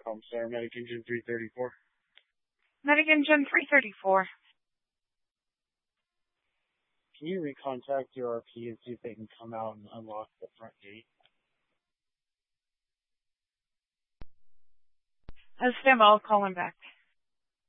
Sir. Medic Engine 334. Medic Engine 334. Can you recontact your RP and see if they can come out and unlock the front gate? Stand by, I'll call him back.